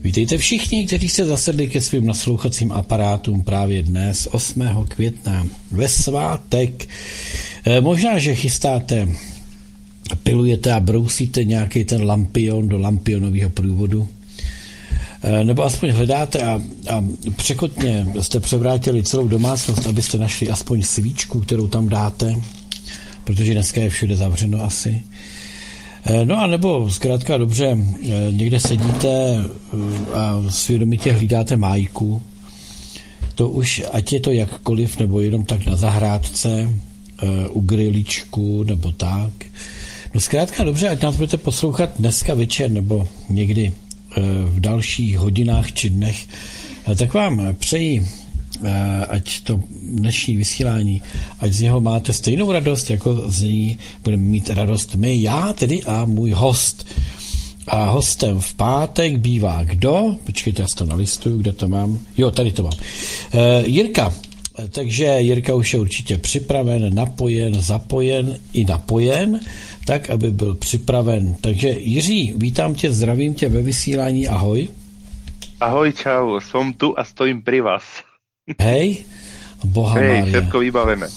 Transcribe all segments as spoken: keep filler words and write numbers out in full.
Vítejte všichni, kteří jste zasedli ke svým naslouchacím aparátům právě dnes, osmého května, ve svátek. E, možná, že chystáte, pilujete a brousíte nějaký ten lampion do lampionového průvodu, e, nebo aspoň hledáte a, a překotně jste převrátili celou domácnost, abyste našli aspoň svíčku, kterou tam dáte, protože dneska je všude zavřeno asi. No a nebo zkrátka dobře, někde sedíte a svědomitě hlídáte májku, to už, ať je to jakkoliv, nebo jenom tak na zahrádce, u griličku, nebo tak. No zkrátka dobře, ať nás budete poslouchat dneska večer, nebo někdy v dalších hodinách či dnech, tak vám přeji, ať to dnešní vysílání, ať z něho máte stejnou radost, jako z ní budeme mít radost my, já tedy a můj host. A hostem v pátek bývá kdo? Počkejte, já si to nalistuju, kde to mám? Jo, tady to mám. E, Jirka. Takže Jirka už je určitě připraven, napojen, zapojen i napojen, tak, aby byl připraven. Takže Jiří, vítám tě, zdravím tě ve vysílání, ahoj. Ahoj, čau, som tu a stojím pri vás. Hej, boha Hej, Mária. všetko vybavené.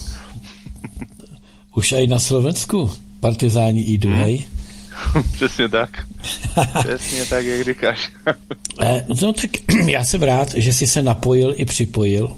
Už aj na Slovensku partizáni idú, hmm. hej? Přesně tak. Přesně tak, jak říkáš. eh, no tak já jsem rád, že jsi se napojil i připojil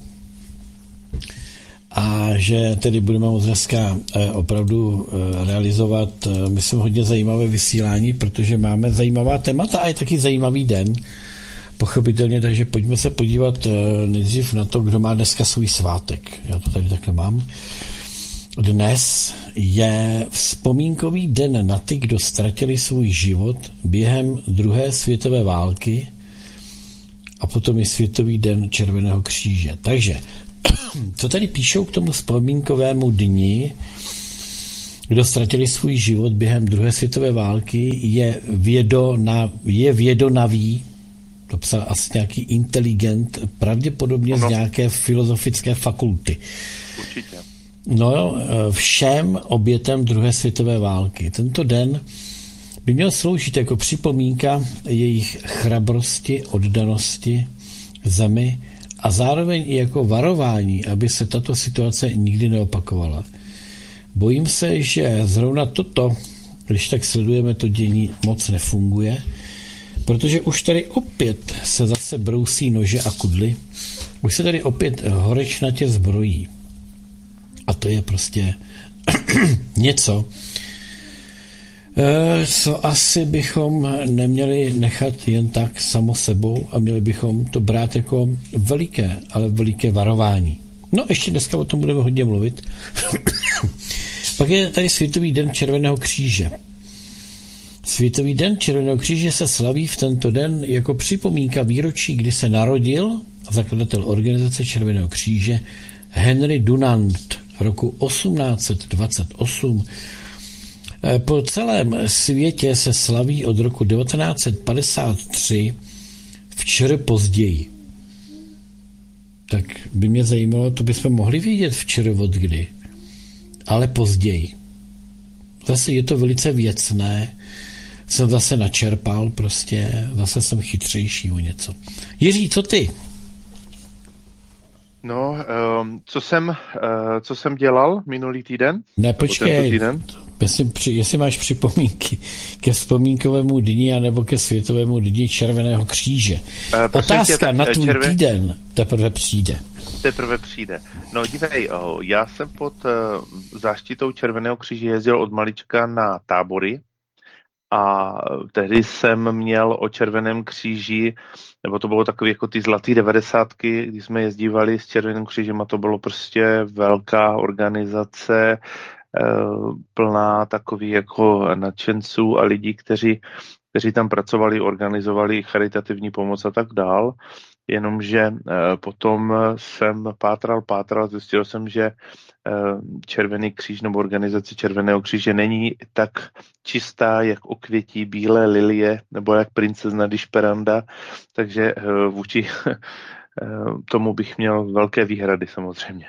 a že tedy budeme moct dneska eh, opravdu eh, realizovat, eh, myslím, hodně zajímavé vysílání, protože máme zajímavá témata a je taky zajímavý den. Pochopitelně, takže pojďme se podívat nejdřív na to, kdo má dneska svůj svátek. Já to tady takhle mám. Dnes je vzpomínkový den na ty, kdo ztratili svůj život během druhé světové války a potom je Světový den Červeného kříže. Takže, co tady píšou k tomu vzpomínkovému dni, kdo ztratili svůj život během druhé světové války, je, vědo na, je vědonaví, to psal asi nějaký inteligent, pravděpodobně no. z nějaké filozofické fakulty. Určitě. No, všem obětem druhé světové války. Tento den by měl sloužit jako připomínka jejich chrabrosti, oddanosti zemi a zároveň i jako varování, aby se tato situace nikdy neopakovala. Bojím se, že zrovna toto, když tak sledujeme to dění, moc nefunguje, protože už tady opět se zase brousí nože a kudly, už se tady opět horečnatě zbrojí. A to je prostě něco, co asi bychom neměli nechat jen tak samo sebou a měli bychom to brát jako veliké, ale veliké varování. No ještě dneska o tom budeme hodně mluvit. Pak je tady Světový den Červeného kříže. Světový den Červeného kříže se slaví v tento den jako připomínka výročí, kdy se narodil zakladatel organizace Červeného kříže Henry Dunant roku osmnáct set dvacet osm. Po celém světě se slaví od roku devatenáct set padesát tři, včera později. Tak by mě zajímalo, to bychom mohli vědět včera od kdy, ale později. Zase je to velice věcné, jsem zase načerpal, prostě zase jsem chytřejší o něco. Jiří, co ty? No, um, co jsem, uh, co jsem dělal minulý týden? Ne, počkej, týden? Jestli, jestli máš připomínky ke vzpomínkovému dni anebo ke Světovému dni Červeného kříže. Uh, Otázka tě, na tvůj červen... týden teprve přijde. Teprve přijde. No dívej, oh, já jsem pod uh, záštitou Červeného kříže jezdil od malička na tábory a tehdy jsem měl o Červeném kříži, nebo to bylo takové jako ty zlatý devadesátky, kdy jsme jezdívali s Červeným křížem a to bylo prostě velká organizace, plná takových jako nadšenců a lidí, kteří, kteří tam pracovali, organizovali charitativní pomoc a tak dál. Jenomže potom jsem pátral, pátral, zjistil jsem, že Červený kříž nebo organizace Červeného kříže není tak čistá, jak okvětí bílé lilie nebo jak princezna Dišperanda, takže vůči tomu bych měl velké výhrady samozřejmě.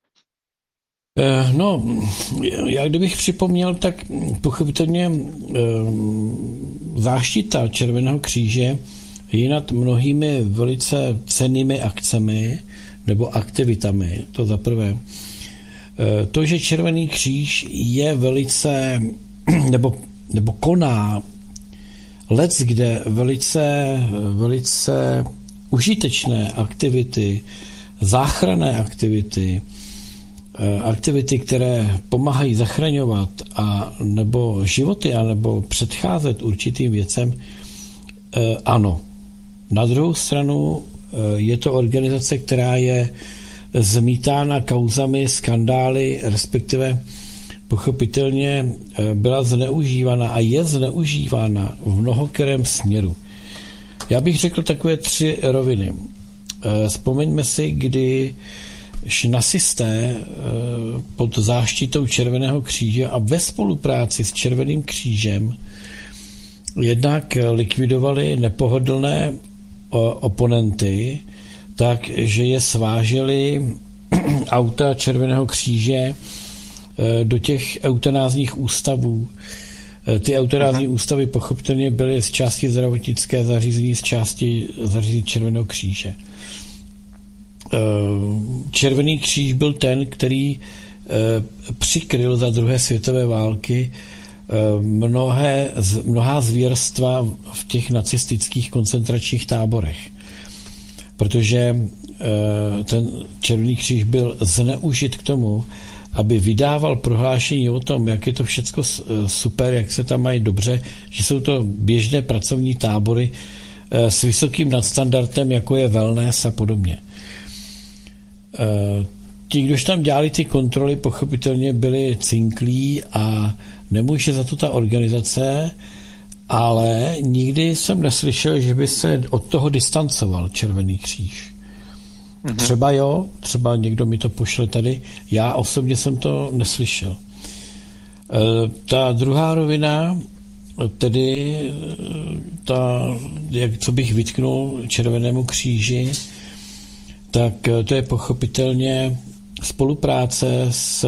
No, já kdybych připomněl, tak pochopitelně záštita Červeného kříže i nad mnohými velice cennými akcemi nebo aktivitami, to za prvé. To, že Červený kříž je velice, nebo, nebo koná lec, kde velice, velice užitečné aktivity, záchranné aktivity, aktivity, které pomáhají zachraňovat a nebo životy, a nebo předcházet určitým věcem, ano. Na druhou stranu je to organizace, která je zmítána kauzami, skandály, respektive pochopitelně byla zneužívána a je zneužívána v mnohokerém směru. Já bych řekl takové tři roviny. Vzpomeňme si, kdy nacisté pod záštitou Červeného kříže a ve spolupráci s Červeným křížem jednak likvidovali nepohodlné oponenty, tak, že je sváželi auta Červeného kříže do těch eutanázních ústavů. Ty eutanázní ústavy pochopitelně byly z části zdravotnické zařízení, z části zařízení Červeného kříže. Červený kříž byl ten, který přikryl za druhé světové války mnohé, mnohá zvěrstva v těch nacistických koncentračních táborech. Protože ten Červený kříž byl zneužit k tomu, aby vydával prohlášení o tom, jak je to všecko super, jak se tam mají dobře, že jsou to běžné pracovní tábory s vysokým nadstandardem, jako je wellness a podobně. Ti, kdož tam dělali ty kontroly, pochopitelně byli cinklí a nemůže za to ta organizace, ale nikdy jsem neslyšel, že by se od toho distancoval Červený kříž. Mm-hmm. Třeba jo, třeba někdo mi to pošle tady, já osobně jsem to neslyšel. E, ta druhá rovina, tedy ta, jak, co bych vytknul Červenému kříži, tak to je pochopitelně spolupráce s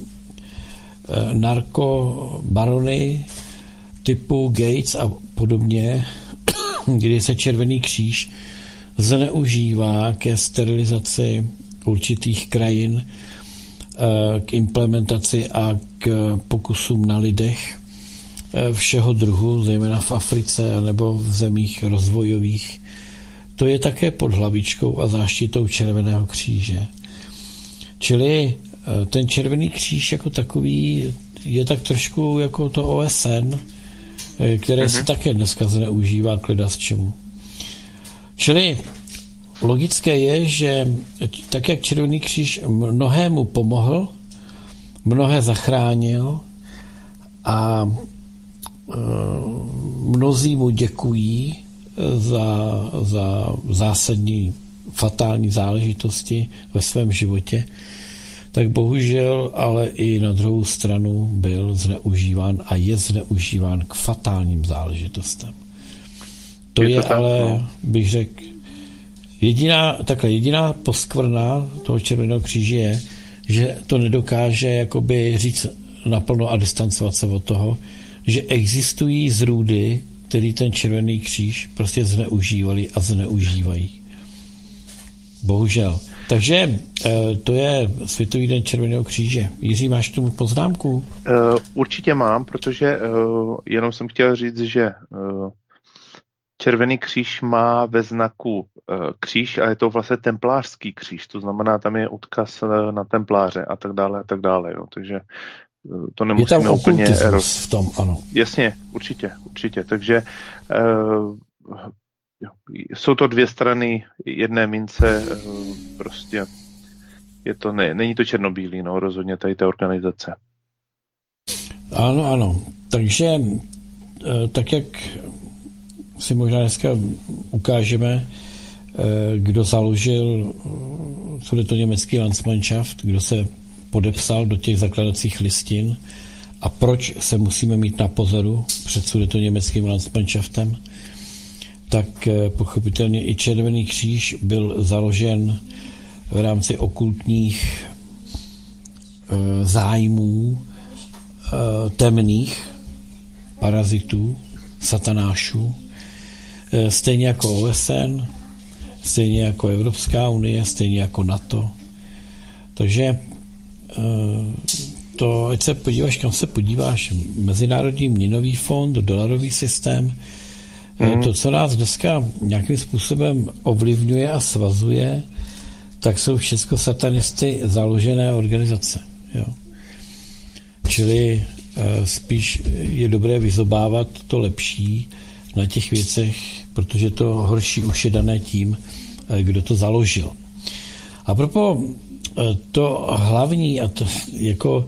narkobarony typu Gates a podobně, kdy se Červený kříž zneužívá ke sterilizaci určitých krajin, k implementaci a k pokusům na lidech všeho druhu, zejména v Africe nebo v zemích rozvojových. To je také pod hlavičkou a záštitou Červeného kříže. Čili ten Červený kříž jako takový je tak trošku jako to O S N, které se také dneska zneužívá k lidasčemu. Čili logické je, že tak, jak Červený kříž mnohému pomohl, mnohé zachránil a mnozí mu děkují za, za zásadní fatální záležitosti ve svém životě, tak bohužel ale i na druhou stranu byl zneužíván a je zneužíván k fatálním záležitostem. To je, je to ale, tak, no. bych řekl, jediná, takhle, jediná poskvrna toho Červeného kříže je, že to nedokáže jakoby říct naplno a distancovat se od toho, že existují zrůdy, který ten Červený kříž prostě zneužívali a zneužívají. Bohužel. Takže to je Světový den Červeného kříže. Jiří, máš tomu poznámku? Uh, určitě mám, protože uh, jenom jsem chtěl říct, že uh, Červený kříž má ve znaku uh, kříž a je to vlastně templářský kříž, to znamená, tam je odkaz na templáře a tak dále a tak dále. Jo. Takže uh, to nemusíme je tam úplně... roz... v tom, ano. Jasně, určitě, určitě. Takže uh, jsou to dvě strany jedné mince, prostě je to, ne, není to černobílý, no, rozhodně tady ta organizace. Ano, ano. Takže tak, jak si možná dneska ukážeme, kdo založil sudetoněmecký Landsmannschaft, kdo se podepsal do těch zakladacích listin a proč se musíme mít na pozoru před sudetoněmeckým Landsmannschaftem, tak pochopitelně i Červený kříž byl založen v rámci okultních e, zájmů e, temných parazitů, satanášů, stejně jako O S N, stejně jako Evropská unie, stejně jako NATO. Takže to, ať se podíváš, kam se podíváš, Mezinárodní měnový fond, dolarový systém, mm. to, co nás dneska nějakým způsobem ovlivňuje a svazuje, tak jsou všechno satanisty založené organizace. Jo. Čili spíš je dobré vyzobávat to lepší na těch věcech, protože to horší už je dané tím, kdo to založil. A proto to hlavní, a to jako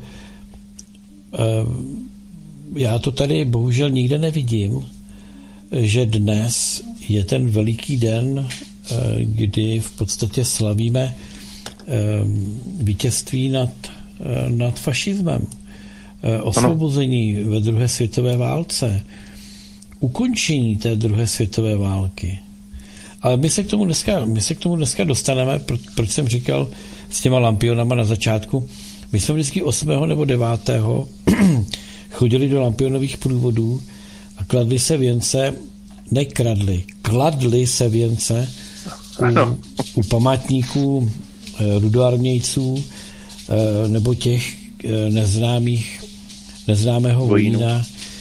já to tady bohužel nikde nevidím, že dnes je ten veliký den, kdy v podstatě slavíme vítězství nad, nad fašismem, osvobození ve druhé světové válce, ukončení té druhé světové války. Ale my se k tomu dneska, my se k tomu dneska dostaneme, proč jsem říkal s těma lampionama na začátku. My jsme vždycky osmého nebo devátého chodili do lampionových průvodů a kladli se věnce, nekradli, kladli se věnce u, u památníků rudoarmějců nebo těch neznámých, neznámého vojína.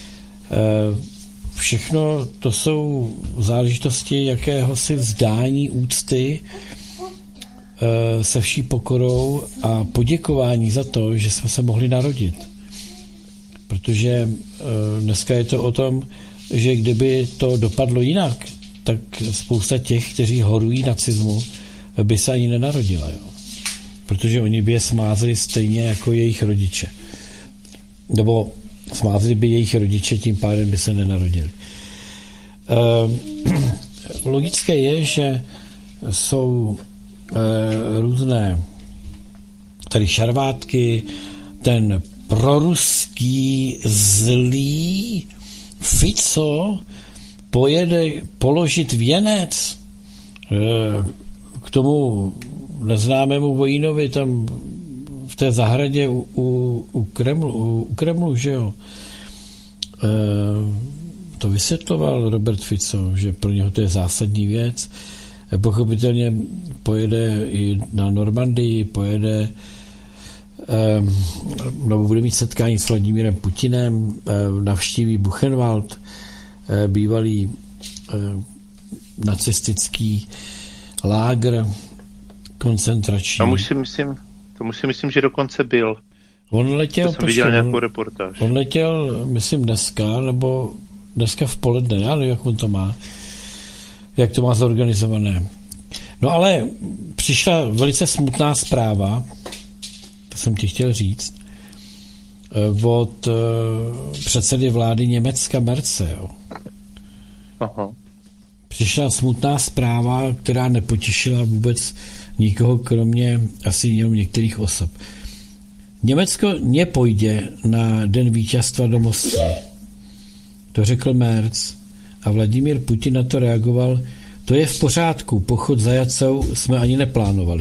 Všechno to jsou záležitosti jakéhosi vzdání úcty se vší pokorou a poděkování za to, že jsme se mohli narodit. Protože dneska je to o tom, že kdyby to dopadlo jinak, tak spousta těch, kteří horují nacismu, by se ani nenarodila. Jo. Protože oni by je smázli stejně jako jejich rodiče. Nebo smázli by jejich rodiče, tím pádem by se nenarodili. E, logické je, že jsou e, různé tady šarvátky, ten proruský zlý Fico pojede položit věnec e, k tomu neznámému vojínovi tam v té zahradě u, u, u, Kremlu, u, u Kremlu, že jo. E, to vysvětloval Robert Fico, že pro něho to je zásadní věc. E, pochopitelně pojede i na Normandii, pojede e, nebo bude mít setkání s Vladimírem Putinem, e, navštíví Buchenwald, e, bývalý e, nacistický lágr koncentrační. Tam už si myslím, tomu si myslím, že dokonce byl. On letěl, to jsem viděl nějakou reportáž. On letěl, myslím, dneska, nebo dneska v poledne, já nevím, jak on to má, jak to má zorganizované. No ale přišla velice smutná zpráva, to jsem ti chtěl říct, od předsedy vlády Německa Merce. Jo. Aha. Přišla smutná zpráva, která nepotěšila vůbec nikoho, kromě asi jenom některých osob. Německo nepojde na den vítězstva do Moskvy. To řekl Merz a Vladimír Putin na to reagoval, to je v pořádku, pochod za Jacou jsme ani neplánovali.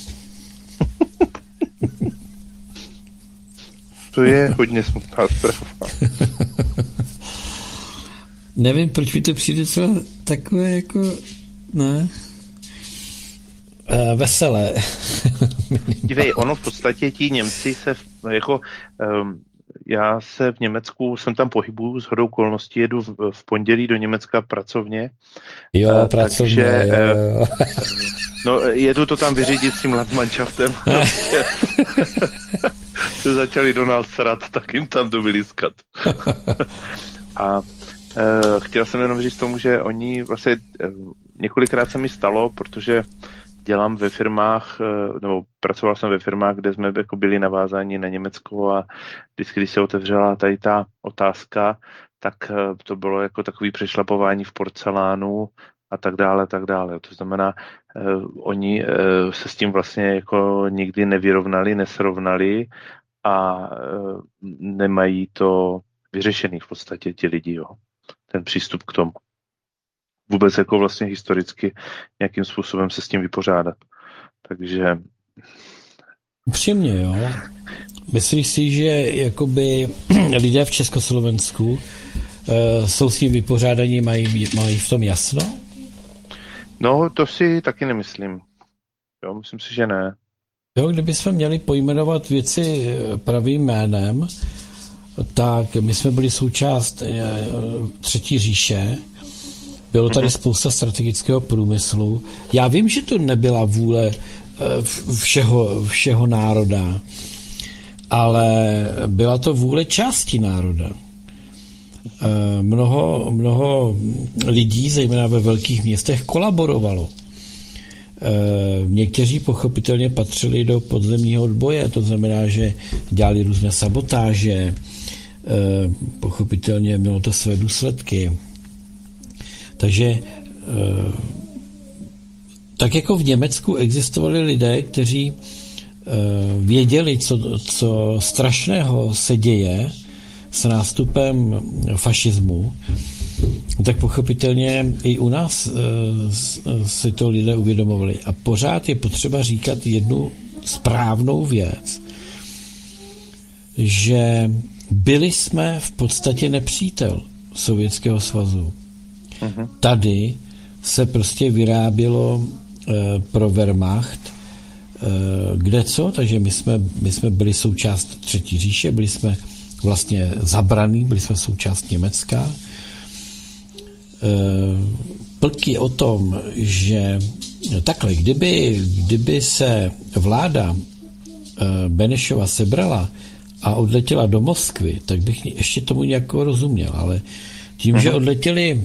To je hodně smutná zpráva. Nevím, proč mi to přijde třeba takové jako, ne, uh, veselé. Dívej, ono v podstatě ti Němci se, jako, um, já se v Německu, jsem tam pohybuju, shodou okolností jedu v, v pondělí do Německa pracovně. Jo, uh, pracovně, takže, jo, jo. No, jedu to tam vyřídit s tím Landsmannschaftem. Se začali do nás srat, tak jim tam jdu vyliskat. A Uh, chtěl jsem jenom říct tomu, že oni vlastně uh, několikrát se mi stalo, protože dělám ve firmách, uh, nebo pracoval jsem ve firmách, kde jsme jako byli navázáni na Německo a vždycky, když se otevřela tady ta otázka, tak uh, to bylo jako takový přešlapování v porcelánu a tak dále, tak dále. To znamená, uh, oni uh, se s tím vlastně jako nikdy nevyrovnali, nesrovnali a uh, nemají to vyřešený v podstatě ti lidi, jo. Ten přístup k tomu. Vůbec jako vlastně historicky nějakým způsobem se s tím vypořádat. Takže... Upřímně, jo. Myslíš si, že jakoby lidé v Československu jsou s tím vypořádaní, mají, mají v tom jasno? No, to si taky nemyslím. Jo, myslím si, že ne. Jo, kdybychom měli pojmenovat věci pravým jménem, tak my jsme byli součást Třetí říše, bylo tady spousta strategického průmyslu. Já vím, že to nebyla vůle všeho, všeho národa, ale byla to vůle části národa. Mnoho, mnoho lidí, zejména ve velkých městech, kolaborovalo. Někteří pochopitelně patřili do podzemního odboje, to znamená, že dělali různé sabotáže, pochopitelně mělo to své důsledky. Takže tak jako v Německu existovali lidé, kteří věděli, co, co strašného se děje s nástupem fašismu, tak pochopitelně i u nás si to lidé uvědomovali. A pořád je potřeba říkat jednu správnou věc, že byli jsme v podstatě nepřítel Sovětského svazu. Uh-huh. Tady se prostě vyrábělo e, pro Wehrmacht e, kde co, takže my jsme, my jsme byli součást Třetí říše, byli jsme vlastně zabraný, byli jsme součást Německa. E, plky o tom, že takhle, kdyby, kdyby se vláda e, Benešova sebrala a odletěla do Moskvy, tak bych ještě tomu nějak rozuměl, ale tím, uh-huh. že odletěli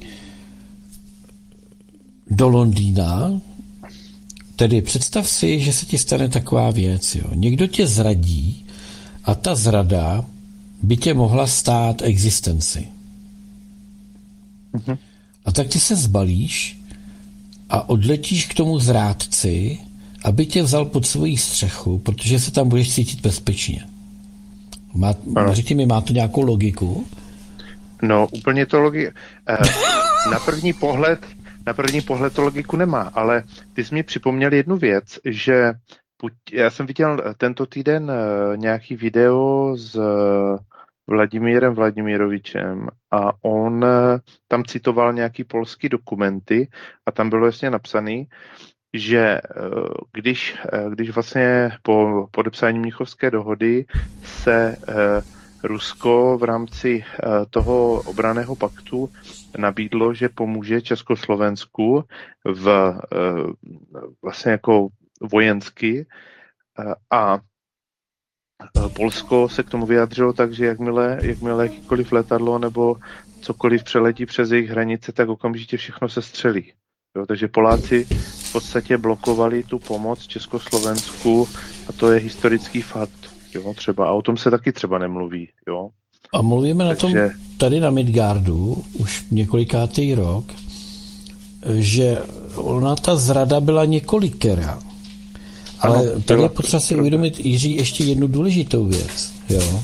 do Londýna, tedy představ si, že se ti stane taková věc. Jo. Někdo tě zradí a ta zrada by tě mohla stát existenci. Uh-huh. A tak ty se zbalíš a odletíš k tomu zrádci, aby tě vzal pod svoji střechu, protože se tam budeš cítit bezpečně. Má, řekni mi, má to nějakou logiku? No, úplně to logiku. Na první pohled Na první pohled to logiku nemá, ale ty jsi mi připomněl jednu věc, že já jsem viděl tento týden nějaký video s Vladimírem Vladimirovičem a on tam citoval nějaký polský dokumenty a tam bylo jasně napsaný, že když, když vlastně po podepsání Mnichovské dohody se Rusko v rámci toho obranného paktu nabídlo, že pomůže Československu v vlastně jako vojensky a Polsko se k tomu vyjádřilo tak, že jakmile, jakmile jakýkoliv letadlo nebo cokoliv přeletí přes jejich hranice, tak okamžitě všechno se střelí. Jo, takže Poláci v podstatě blokovali tu pomoc Československu a to je historický fakt. Jo, třeba, a o tom se taky třeba nemluví. Jo. A mluvíme Takže... na tom tady na Midgardu už několikátý rok, že ona ta zrada byla několikera. Ale ano, tady je potřeba si uvědomit, Jiří, ještě jednu důležitou věc. Jo.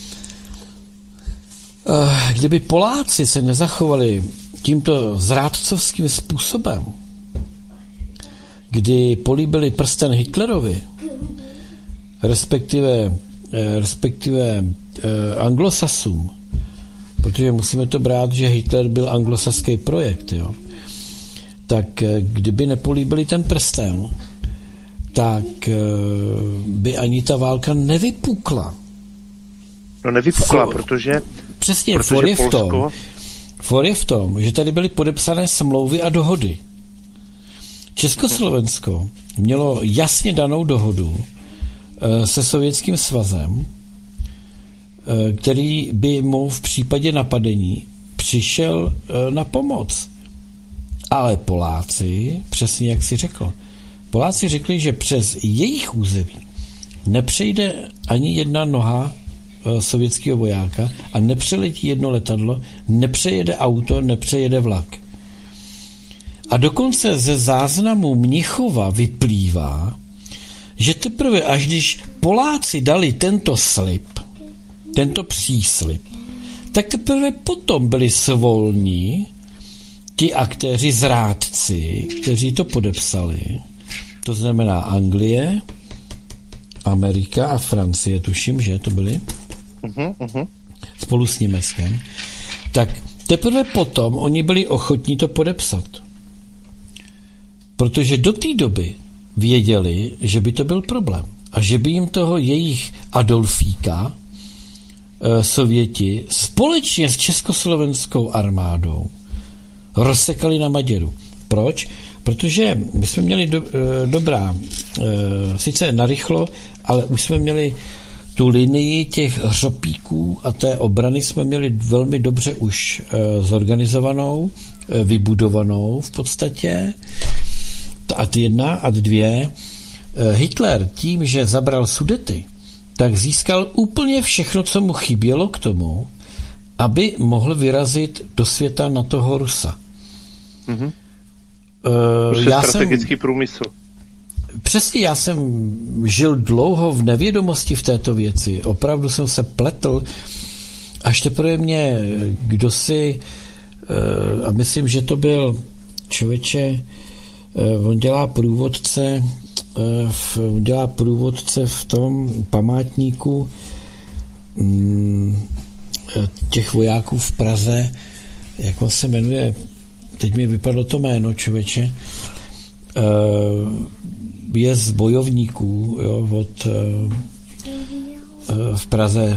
Kdyby Poláci se nezachovali tímto zrádcovským způsobem, kdy políbili prsten Hitlerovi, respektive, respektive eh, anglosasům, protože musíme to brát, že Hitler byl anglosaský projekt, jo. Tak eh, kdyby nepolíbili ten prsten, tak eh, by ani ta válka nevypukla. No nevypukla, for, protože... Přesně, protože for je, Polsko... v tom, for je v tom, že tady byly podepsané smlouvy a dohody. Československo mělo jasně danou dohodu se Sovětským svazem, který by mu v případě napadení přišel na pomoc. Ale Poláci, přesně jak si řekl, Poláci řekli, že přes jejich území nepřejde ani jedna noha sovětského vojáka a nepřeletí jedno letadlo, nepřejede auto, nepřejede vlak. A dokonce ze záznamu Mnichova vyplývá, že teprve až když Poláci dali tento slib, tento příslib, tak teprve potom byli svolní ti aktéři zrádci, kteří to podepsali. To znamená Anglie, Amerika a Francie, tuším, že to byli, uh-huh, uh-huh. spolu s Německem. tak teprve potom oni byli ochotní to podepsat. Protože do té doby věděli, že by to byl problém a že by jim toho jejich Adolfíka e, Sověti společně s československou armádou rozsekali na Maděru. Proč? Protože my jsme měli do, e, dobrá, e, sice narychlo, ale už jsme měli tu linii těch hřopíků a té obrany jsme měli velmi dobře už e, zorganizovanou, e, vybudovanou v podstatě. A jedna a dvě. Hitler tím, že zabral Sudety, tak získal úplně všechno, co mu chybělo k tomu, aby mohl vyrazit do světa na toho Rusa. Mm-hmm. Uh, já strategický jsem, průmysl. Přesně, já jsem žil dlouho v nevědomosti v této věci. Opravdu jsem se pletl, až teprve mě kdosi, uh, a myslím, že to byl člověče, on dělá průvodce v, dělá průvodce v tom památníku těch vojáků v Praze, jak on se jmenuje, teď mi vypadlo to jméno, člověče, je z bojovníků, jo, od v Praze,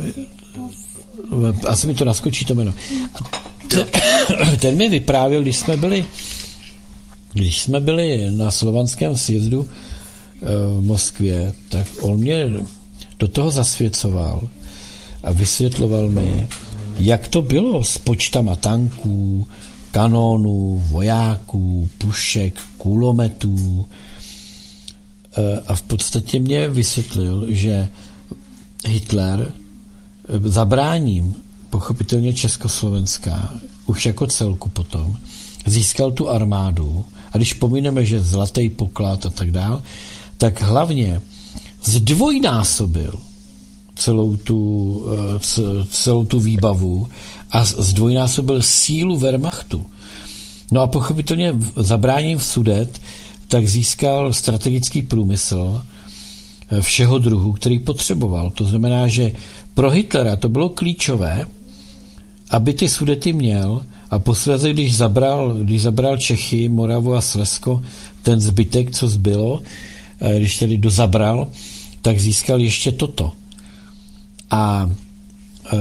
asi mi to naskočí to jméno. Ten, ten mi vyprávěl, když jsme byli Když jsme byli na slovanském sjezdu v Moskvě, tak on mě do toho zasvěcoval a vysvětloval mi, jak to bylo s počtama tanků, kanónů, vojáků, pušek, kulometů. A v podstatě mě vysvětlil, že Hitler zabráním, pochopitelně Československá, už jako celku potom, získal tu armádu, a když pomineme, že zlatý poklad a tak dál, tak hlavně zdvojnásobil celou tu, celou tu výbavu a zdvojnásobil sílu Wehrmachtu. No a pochopitelně zabráním v Sudet, tak získal strategický průmysl všeho druhu, který potřeboval. To znamená, že pro Hitlera to bylo klíčové, aby ty Sudety měl, a posledně, když zabral, když zabral Čechy, Moravu a Slezsko, ten zbytek, co zbylo, když tedy dozabral, tak získal ještě toto. A e,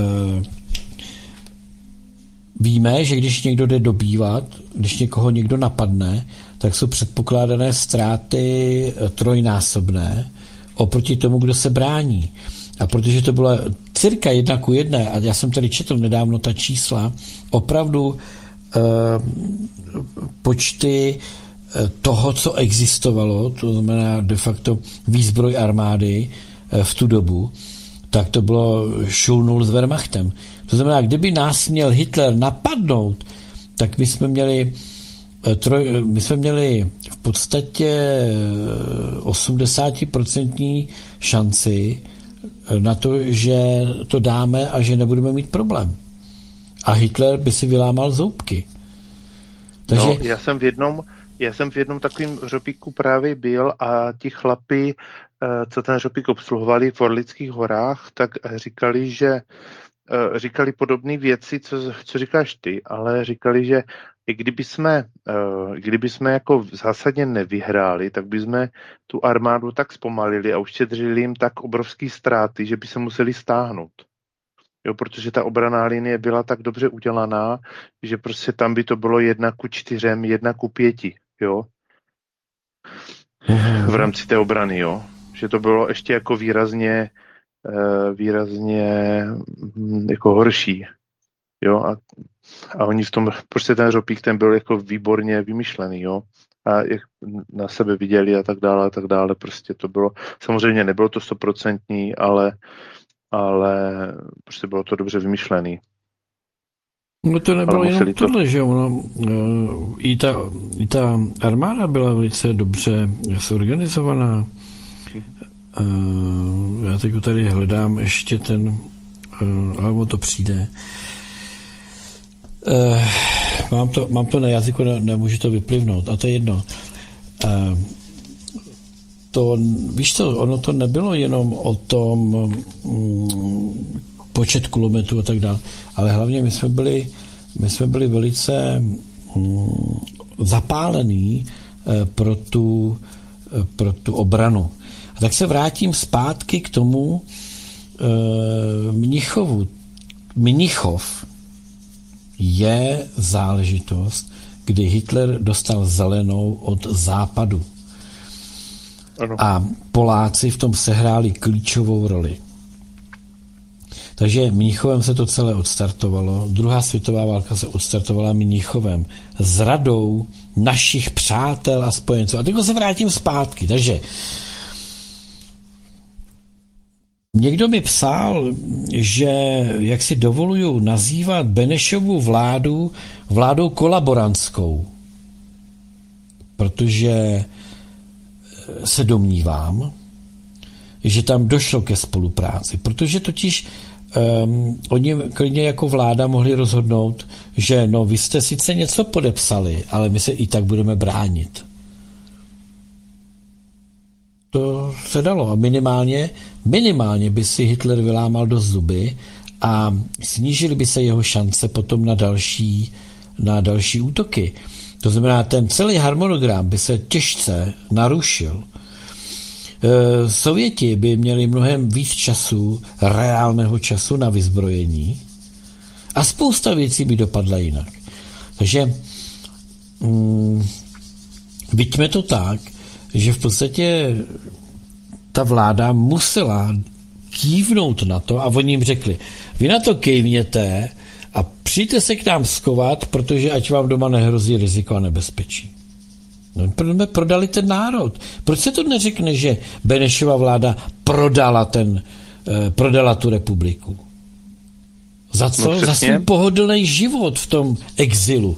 víme, že když někdo jde dobývat, když někoho někdo napadne, tak jsou předpokládané ztráty trojnásobné oproti tomu, kdo se brání. A protože to bylo cirka jedna ku jedné, a já jsem tady četl nedávno ta čísla, opravdu eh, počty eh, toho, co existovalo, to znamená de facto výzbroj armády eh, v tu dobu, tak to bylo šulnul s Wehrmachtem. To znamená, kdyby nás měl Hitler napadnout, tak my jsme měli eh, troj, my jsme měli v podstatě osmdesát procent šanci na to, že to dáme a že nebudeme mít problém. A Hitler by si vylámal zoubky. Takže... No, já jsem v jednom, já jsem v jednom takovým hřopíku právě byl a ti chlapi, co ten hřopík obsluhovali v Orlických horách, tak říkali, že říkali podobné věci, co, co říkáš ty, ale říkali, že i kdyby jsme, kdyby jsme jako zásadně nevyhráli, tak by jsme tu armádu tak zpomalili a uštědřili jim tak obrovský ztráty, že by se museli stáhnout. Jo, protože ta obranná linie byla tak dobře udělaná, že prostě tam by to bylo jedna ku čtyřem, jedna ku pěti, jo. V rámci té obrany, jo. Že to bylo ještě jako výrazně, výrazně jako horší, jo. A, a oni v tom, prostě ten hřopík, ten byl jako výborně vymyšlený, jo. A jak na sebe viděli a tak dále, a tak dále, prostě to bylo, samozřejmě nebylo to stoprocentní, ale ale prostě bylo to dobře vymyšlený. No to nebylo jenom to... tohle, že ono, i ta, i ta armáda byla velice dobře zorganizovaná. Já teď tady hledám ještě ten, ale to přijde. Mám to, mám to na jazyku, ne, nemůžu to vyplivnout, a to je jedno. To, víš co, ono to nebylo jenom o tom, počet kulometů a tak dále. Ale hlavně my jsme byli, my jsme byli velice mm, zapálení eh, pro, tu, eh, pro tu obranu. A tak se vrátím zpátky k tomu eh, Mnichovu. Mnichov je záležitost, kdy Hitler dostal zelenou od západu. Ano. A Poláci v tom sehráli klíčovou roli. Takže Mnichovem se to celé odstartovalo. Druhá světová válka se odstartovala Mnichovem. S radou našich přátel a spojenců. A teď se vrátím zpátky. Takže někdo mi psal, že jak si dovoluju nazývat Benešovu vládu vládou kolaborantskou. Protože se domnívám, že tam došlo ke spolupráci. Protože totiž um, oni klidně jako vláda mohli rozhodnout, že no vy jste sice něco podepsali, ale my se i tak budeme bránit. To se dalo. A minimálně, minimálně by si Hitler vylámal do zuby a snížily by se jeho šance potom na další, na další útoky. To znamená, ten celý harmonogram by se těžce narušil. E, Sověti by měli mnohem víc času, reálného času na vyzbrojení a spousta věcí by dopadla jinak. Takže mm, vidíme to tak, že v podstatě ta vláda musela kývnout na to a oni jim řekli, vy na to kejvněte a přijďte se k nám skovat, protože ať vám doma nehrozí riziko a nebezpečí. No, my prodali ten národ. Proč se to neřekne, že Benešova vláda prodala, ten, eh, prodala tu republiku? Za co? No, za svůj pohodlný život v tom exilu.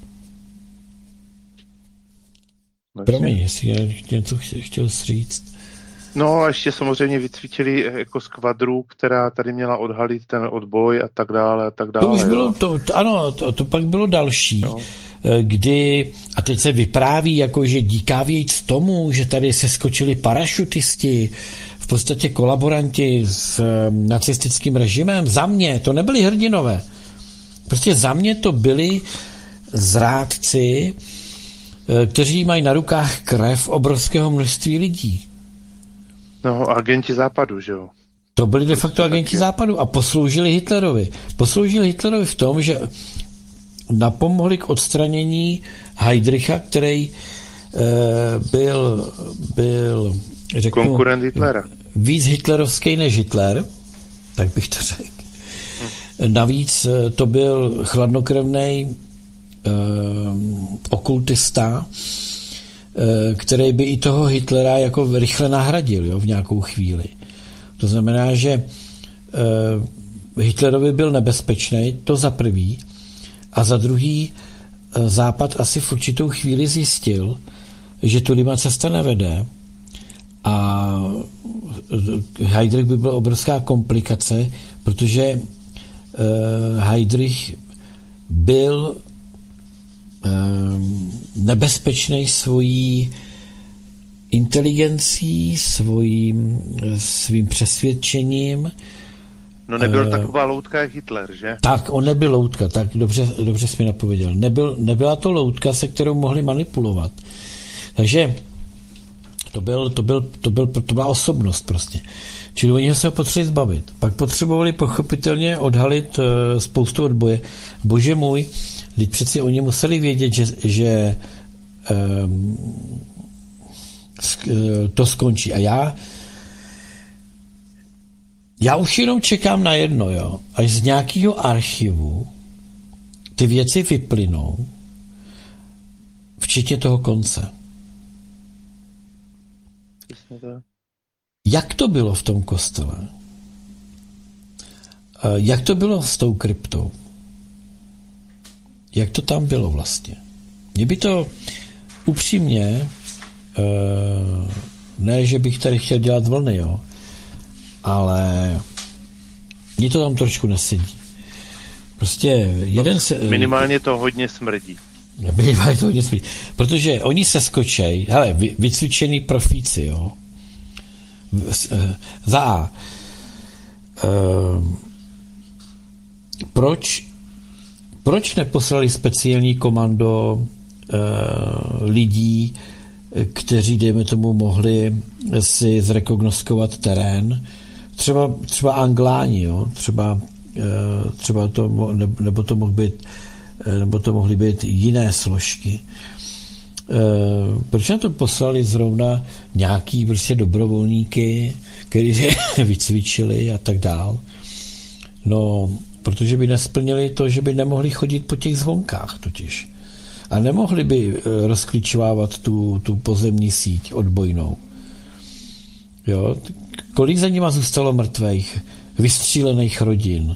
Promiň, jestli já něco chtěl říct. No a ještě samozřejmě vycvičili jako skvadru, která tady měla odhalit ten odboj a tak dále a tak dále. To už bylo, to, to, ano, to, to pak bylo další, no. Kdy, a teď se vypráví, jako, že díká víc tomu, že tady se skočili parašutisti, v podstatě kolaboranti s nacistickým režimem. Za mě to nebyli hrdinové. Prostě za mě to byli zrádci, kteří mají na rukách krev obrovského množství lidí. No, agenti západu, že jo? To byli de facto agenti západu a posloužili Hitlerovi. Posloužili Hitlerovi v tom, že napomohli k odstranění Heydricha, který e, byl, byl řeknu, konkurent Hitlera. Víc hitlerovský než Hitler, tak bych to řekl. Hm. Navíc to byl chladnokrevný e, okultista, který by i toho Hitlera jako rychle nahradil, jo, v nějakou chvíli. To znamená, že uh, Hitlerovi byl nebezpečný, to za prvý, a za druhý uh, Západ asi v určitou chvíli zjistil, že tudy cesta nevede a Heydrich by byl obrovská komplikace, protože uh, Heydrich byl nebezpečný svojí inteligencí, svým, svým přesvědčením. No nebyl uh, taková loutka jak Hitler, že? Tak, on nebyl loutka, tak dobře, dobře jsi mi napověděl. Nebyl, nebyla to loutka, se kterou mohli manipulovat. Takže to, byl, to, byl, to, byl, to byla osobnost prostě. Čili oni se ho potřebovali zbavit. Pak potřebovali pochopitelně odhalit uh, spoustu odboje. Bože můj, teď přeci oni museli vědět, že, že um, to skončí. A já já už jenom čekám na jedno, jo. Až z nějakého archivu ty věci vyplynou, včetně toho konce. Jak to bylo v tom kostele? Jak to bylo s tou kryptou? Jak to tam bylo vlastně? Mě by to upřímně, ne, že bych tady chtěl dělat vlny, jo, ale mně to tam trošku nesedí. Prostě jeden se... Minimálně to hodně smrdí. Minimálně to hodně smrdí. Protože oni se skočej, hele, vy, vycvičený profíci, jo, za A. proč, proč neposlali speciální komando eh, lidí, kteří, dejme tomu, mohli si zrekognoskovat terén, třeba, třeba Angláni, jo? Třeba, eh, třeba to, nebo to mohl být, nebo to mohly být jiné složky. Uh, proč na to poslali zrovna nějaký prostě dobrovolníky, kteří je vycvičili a tak dál? No, protože by nesplnili to, že by nemohli chodit po těch zvonkách totiž. A nemohli by uh, rozklíčovávat tu, tu pozemní síť odbojnou. Jo? Kolik za nima zůstalo mrtvých, vystřílených rodin?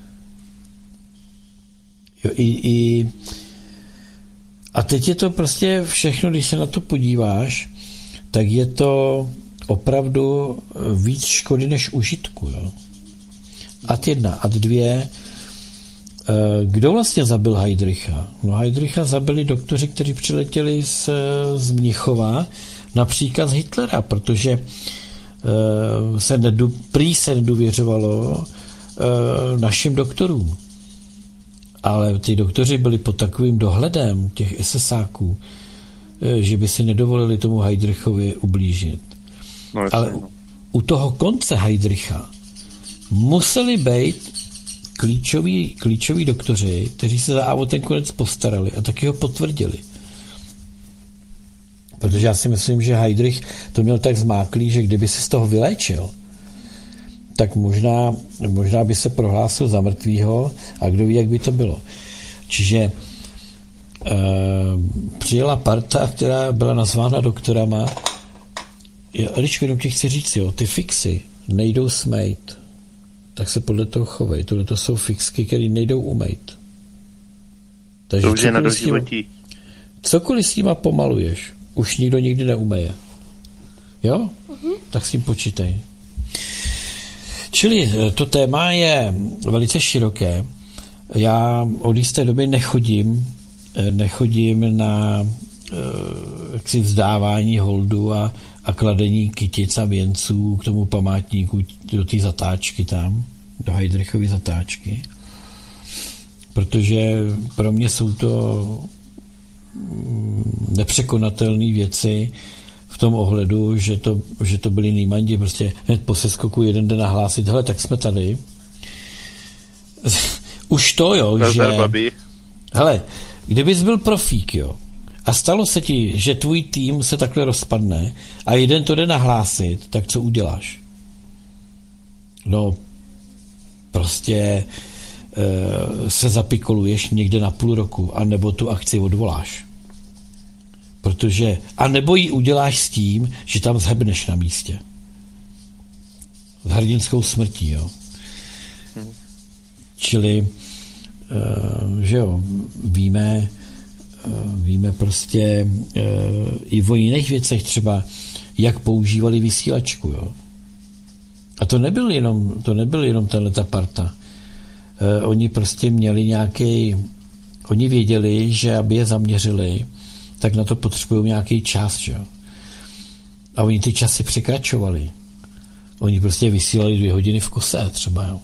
Jo, i, i A teď je to prostě všechno, když se na to podíváš, tak je to opravdu víc škody než užitku. Jo? Ad jedna, ad dvě. Kdo vlastně zabil Heydricha? No Heydricha zabili doktoři, kteří přiletěli z, z Mnichova na příkaz Hitlera, protože se nedu, prý se nedůvěřovalo našim doktorům. Ale ty doktoři byli pod takovým dohledem těch esesáků, že by si nedovolili tomu Heydrichovi ublížit. No, ale u, u toho konce Heydricha museli být klíčoví, klíčoví doktoři, kteří se za o ten konec postarali a taky ho potvrdili. Protože já si myslím, že Heydrich to měl tak zmáklý, že kdyby se z toho vyléčil, tak možná, možná by se prohlásil za mrtvýho a kdo ví, jak by to bylo. Čiže e, přijela parta, která byla nazvána doktorama. Eličko, jenom ti chci říct, jo, ty fixy nejdou smejt, tak se podle toho chovej. Tohle to jsou fixky, které nejdou umejt. Takže to už je na doživotí. Cokoliv s nima pomaluješ, už nikdo nikdy neumeje. Jo? Mm-hmm. Tak s tím počítej. Čili to téma je velice široké. Já od jisté doby nechodím, nechodím na jaksi vzdávání holdu a, a kladení kytic a věnců k tomu památníku do té zatáčky tam, do Heydrichovy zatáčky. Protože pro mě jsou to nepřekonatelné věci, v tom ohledu, že to, že to byli Nýmandi, prostě hned po seskoku jeden den nahlásit, hele, tak jsme tady. Už to, jo, že... Hele, kdybys byl profík, jo, a stalo se ti, že tvůj tým se takhle rozpadne a jeden to jde nahlásit, tak co uděláš? No, prostě e, se zapikoluješ někde na půl roku, anebo tu akci odvoláš. Protože, a nebo ji uděláš s tím, že tam zhebneš na místě. S hrdinskou smrtí, jo. Hmm. Čili, uh, že jo, víme, uh, víme prostě uh, i o jiných věcech třeba, jak používali vysílačku, jo. A to nebyl jenom, to nebyl jenom tahleta parta. Uh, oni prostě měli nějaký, oni věděli, že aby je zaměřili, tak na to potřebují nějaký čas, že? A oni ty časy překračovali. Oni prostě vysílali dvě hodiny v kuse třeba, jo.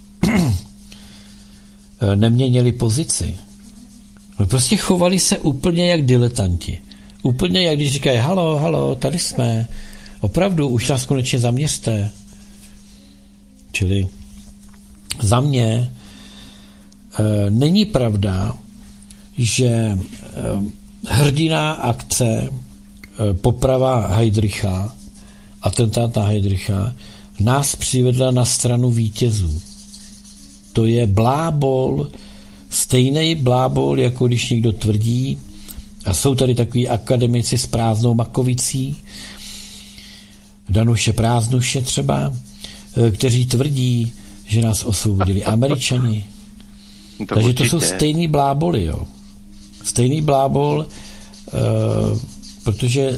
Neměnili pozici. No prostě chovali se úplně jak diletanti. Úplně jak když říkají, halo, halo, tady jsme. Opravdu, už nás konečně zaměřte. Čili za mě e, není pravda, že e, hrdinná akce, poprava Heydricha, atentát na Heydricha, nás přivedla na stranu vítězů. To je blábol, stejný blábol, jako když někdo tvrdí, a jsou tady takový akademici s prázdnou makovicí, Danuše Prázdnuše třeba, kteří tvrdí, že nás osvobodili Američani. To Takže určitě. To jsou stejný bláboli, jo. Stejný blábol, uh, protože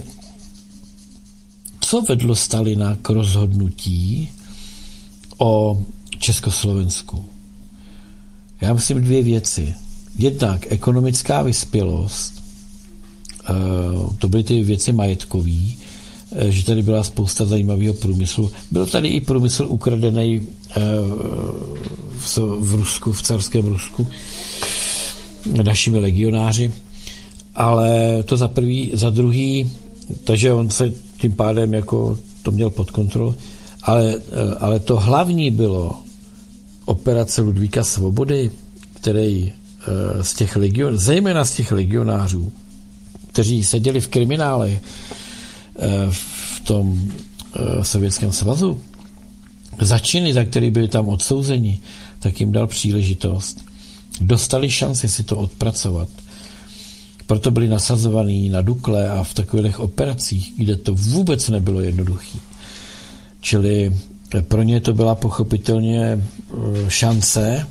co vedlo Stalina k rozhodnutí o Československu? Já myslím dvě věci. Jednak ekonomická vyspělost, uh, to byly ty věci majetkové, uh, že tady byla spousta zajímavého průmyslu. Byl tady i průmysl ukradený uh, v v, v Rusku, v carském Rusku, našimi legionáři, ale to za prvý, za druhý, takže on se tím pádem jako to měl pod kontrolou, ale, ale to hlavní bylo operace Ludvíka Svobody, který z těch legion, zejména z těch legionářů, kteří seděli v kriminále v tom Sovětském svazu, za činy, za který byli tam odsouzeni, tak jim dal příležitost. Dostali šanci si to odpracovat. Proto byli nasazovaní na Dukle a v takových operacích, kde to vůbec nebylo jednoduché. Čili pro ně to byla pochopitelně šance,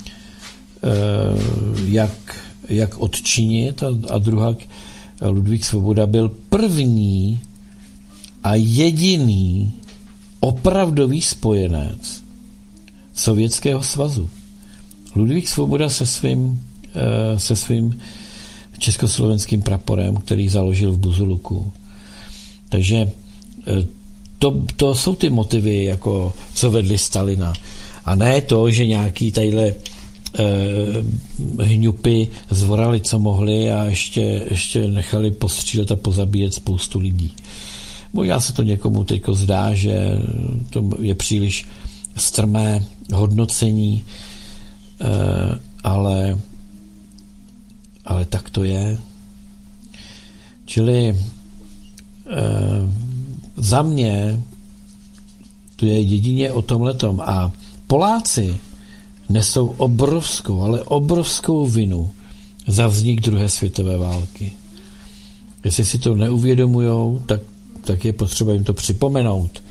jak, jak odčinit, a, a druhá, Ludvík Svoboda byl první a jediný opravdový spojenec Sovětského svazu. Ludvík Svoboda se svým, se svým československým praporem, který založil v Buzuluku. Takže to, to jsou ty motivy, jako co vedli Stalina. A ne to, že nějaký tadyhle eh, hňupy zvorali, co mohli a ještě, ještě nechali postřílet a pozabíjet spoustu lidí. Možná se to někomu teďko zdá, že to je příliš strmé hodnocení, eh, ale, ale tak to je. Čili eh, za mě to je jedině o tomhletom. A Poláci nesou obrovskou, ale obrovskou vinu za vznik druhé světové války. Jestli si to neuvědomujou, tak, tak je potřeba jim to připomenout.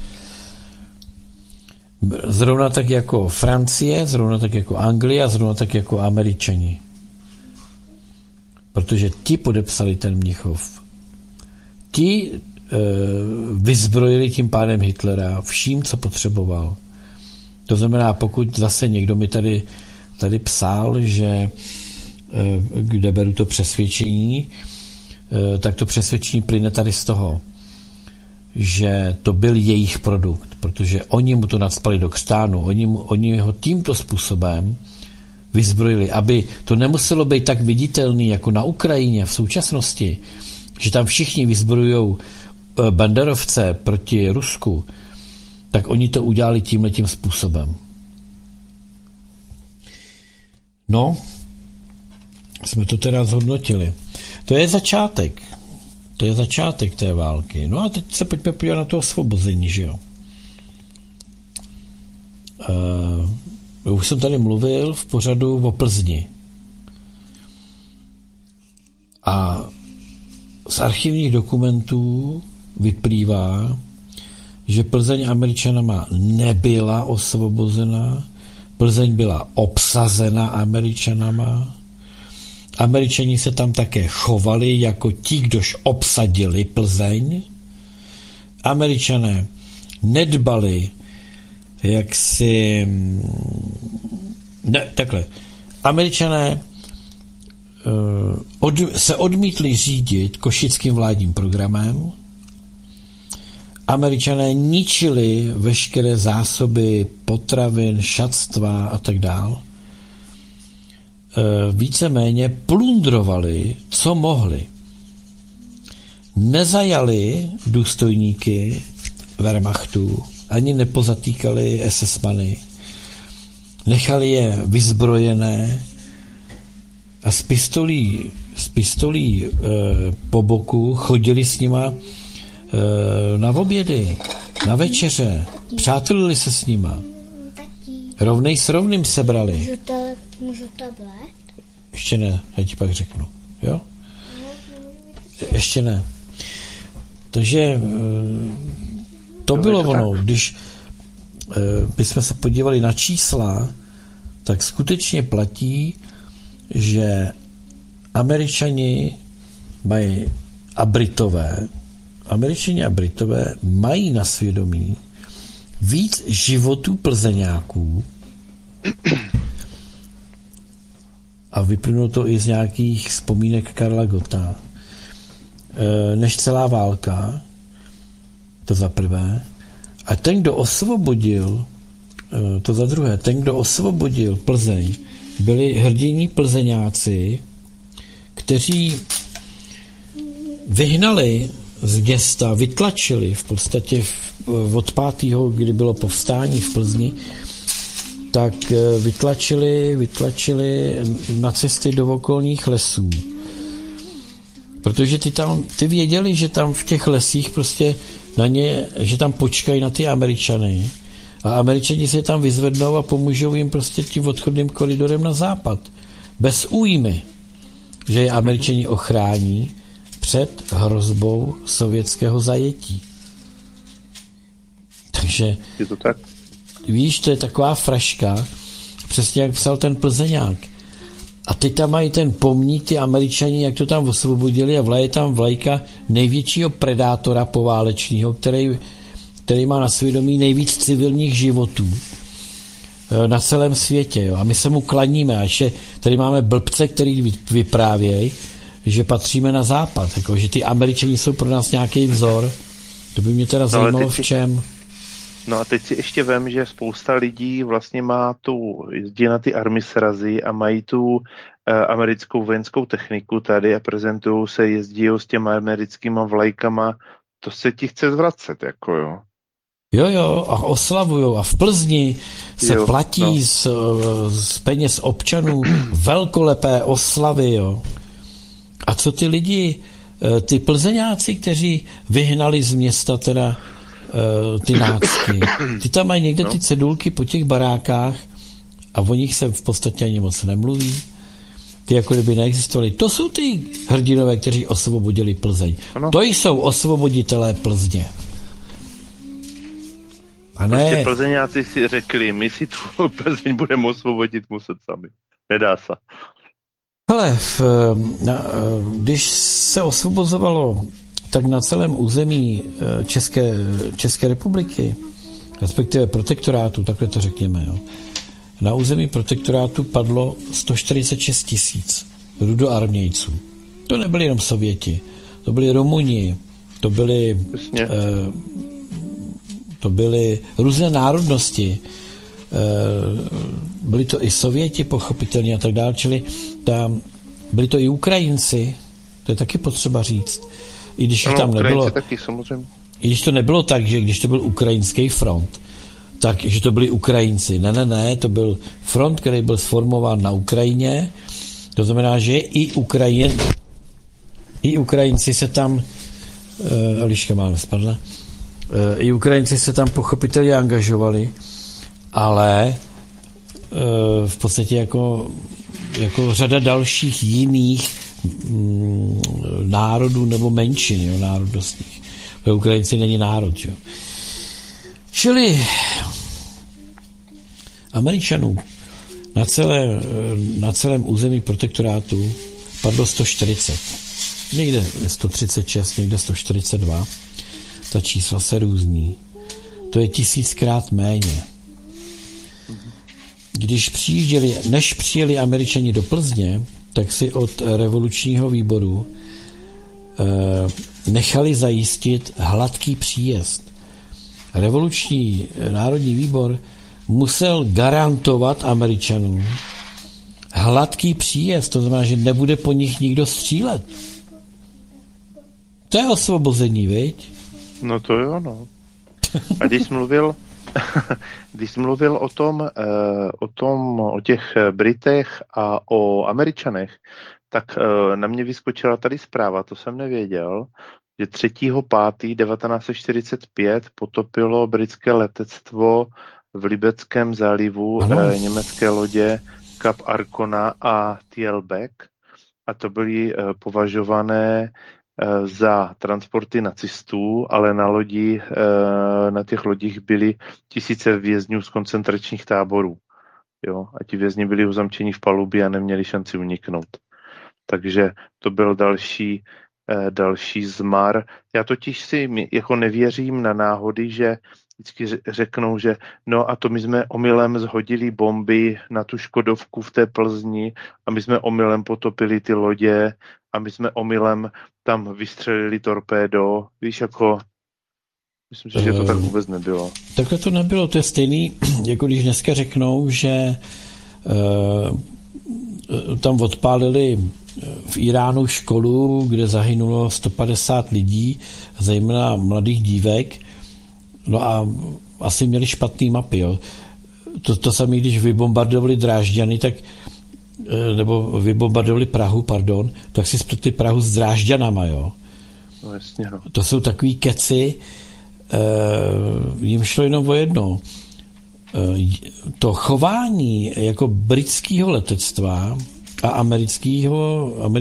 Zrovna tak jako Francie, zrovna tak jako Anglie a zrovna tak jako Američani. Protože ti podepsali ten Mnichov. Ti vyzbrojili tím pádem Hitlera vším, co potřeboval. To znamená, pokud zase někdo mi tady, tady psal, že kde beru to přesvědčení, tak to přesvědčení plyne tady z toho, že to byl jejich produkt, protože oni mu to nacpali do křtánu, oni, mu, oni ho tímto způsobem vyzbrojili, aby to nemuselo být tak viditelný jako na Ukrajině v současnosti, že tam všichni vyzbrojujou banderovce proti Rusku, tak oni to udělali tímhletím způsobem. No, jsme to teda zhodnotili. To je začátek. To je začátek té války. No a teď se pojďme podívat na to osvobození, že jo. Uh, už jsem tady mluvil v pořadu o Plzni. A z archivních dokumentů vyplývá, že Plzeň Američanama nebyla osvobozena, Plzeň byla obsazena Američanama, Američani se tam také chovali jako ti, kdož obsadili Plzeň, Američané nedbali, jak si... Ne, takhle. Američané od, se odmítli řídit košickým vládním programem. Američané ničili veškeré zásoby potravin, šatstva a tak dál. Víceméně plundrovali, co mohli. Nezajali důstojníky Wehrmachtu, ani nepozatýkali esesmany. Nechali je vyzbrojené a z pistolí, z pistolí e, po boku chodili s nima e, na obědy, na večeře. Přátelili se s nima. Rovnej s rovným sebrali. Můžu, ta, můžu tablet? Ještě ne, já ti pak řeknu. Jo? Ještě ne. Takže to bylo ono. Když bychom se podívali na čísla, tak skutečně platí, že Američani mají a Britové, Američani a Britové mají na svědomí víc životů plzeňáků a vyplynulo to i z nějakých vzpomínek Karla Gotta, než celá válka, to za prvé. A ten, kdo osvobodil to za druhé, ten, kdo osvobodil Plzeň, byli hrdiní plzeňáci, kteří vyhnali z města, vytlačili v podstatě v, od pátého, kdy bylo povstání v Plzni, tak vytlačili, vytlačili na cesty do okolních lesů. Protože ty tam, ty věděli, že tam v těch lesích prostě na ně, že tam počkají na ty Američany a Američani se tam vyzvednou a pomůžou jim prostě tím odchodným koridorem na západ. Bez újmy, že je Američani ochrání před hrozbou sovětského zajetí. Takže Je to tak? víš, to je taková fraška, přesně jak psal ten Plzeňák. A teď tam mají ten pomník, ty Američani, jak to tam osvobodili a vlaje tam vlajka největšího predátora poválečného, který, který má na svědomí nejvíc civilních životů na celém světě. Jo. A my se mu klaníme. A ještě tady máme blbce, který vyprávějí, že patříme na západ. Jako, že ty Američani jsou pro nás nějaký vzor. To by mě teda zajímalo v čem. No a teď si ještě vem, že spousta lidí vlastně má tu, jezdí na ty army srazy a mají tu uh, americkou vojenskou techniku tady a prezentují se, jezdí s těma americkýma vlajkama. To se ti chce zvracet, jako jo. Jo, jo, a oslavujou. A v Plzni se jo, platí no. z, z peněz občanů velkolepé oslavy, jo. A co ty lidi, ty plzeňáci, kteří vyhnali z města teda ty nácky, ty tam mají někde ty cedulky po těch barákách a o nich se v podstatě ani moc nemluví. Ty jako kdyby neexistovali. To jsou ty hrdinové, kteří osvobodili Plzeň. Ano. To jsou osvoboditelé Plzně. A ne... Prostě plzeňáci si řekli, my si tu Plzeň budeme osvobodit muset sami. Nedá se. Hele, v, na, když se osvobozovalo tak na celém území České, České republiky, respektive protektorátu, takhle to řekněme, jo, na území protektorátu padlo sto čtyřicet šest tisíc rudoarmějců. To nebyli jenom Sověti, to byli Rumuni, to byli, eh, to byly různé národnosti, eh, byli to i Sověti pochopitelně a tak dále, čili tam byli to i Ukrajinci, to je taky potřeba říct. I když no, tam nebylo, taky, samozřejmě. I když to nebylo tak, že když to byl ukrajinský front, tak, že to byli Ukrajinci. Ne, ne, ne, to byl front, který byl sformován na Ukrajině, to znamená, že i Ukrajin, i Ukrajinci se tam, uh, Eliška máme spadla, uh, i Ukrajinci se tam pochopitelně angažovali, ale uh, v podstatě jako, jako řada dalších jiných mm, národů nebo menšin, jo, národnostních. Ukrajinci není národ, jo. Čili Američanů na, celé, na celém území protektorátu padlo sto čtyřicet. Někde sto třicet šest, někde sto čtyřicet dva. Ta čísla se různí. To je tisíckrát méně. Když přijížděli, než přijeli Američani do Plzně, tak si od revolučního výboru eh, nechali zajistit hladký příjezd. Revoluční národní výbor musel garantovat Američanům hladký příjezd, to znamená, že nebude po nich nikdo střílet. To je osvobození, viď? No to jo, no. A když jsi mluvil, když jsi mluvil o tom, o tom, o těch Britech a o Američanech, tak na mě vyskočila tady zpráva, to jsem nevěděl, že třetího pátého devatenáct set čtyřicet pět potopilo britské letectvo v Libeckém zálivu eh, německé lodě Cap Arcona a Thielbeck a to byly eh, považované eh, za transporty nacistů, ale na lodi, eh, na těch lodích byly tisíce vězňů z koncentračních táborů. Jo? A ti vězni byli uzamčeni v palubě a neměli šanci uniknout. Takže to byl další další zmar. Já totiž si jako nevěřím na náhody, že vždycky řeknou, že no a to my jsme omylem zhodili bomby na tu Škodovku v té Plzni a my jsme omylem potopili ty lodě a my jsme omylem tam vystřelili torpédo. Víš, jako Myslím si, že to tak vůbec nebylo. Takhle to nebylo, to je stejný, jako když dneska řeknou, že uh, tam odpálili v Iránu školu, kde zahynulo sto padesát lidí, zejména mladých dívek, no a asi měli špatný mapy, jo. To, to samé, když vybombardovali Drážďany, tak, nebo vybombardovali Prahu, pardon, tak si spletli Prahu s Drážďanama, jo. No jasně, no. To jsou takový keci, Uh, jim šlo jenom o jedno. Uh, to chování jako britského letectva a amerického,